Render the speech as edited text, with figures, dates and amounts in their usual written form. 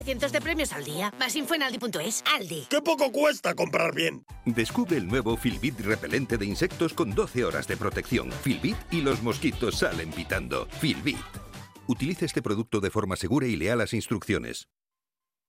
Cientos de premios al día. Más info en Aldi.es. Aldi. ¡Qué poco cuesta comprar bien! Descubre el nuevo Filbit repelente de insectos con 12 horas de protección. Filbit y los mosquitos salen pitando. Filbit. Utilice este producto de forma segura y lea las instrucciones.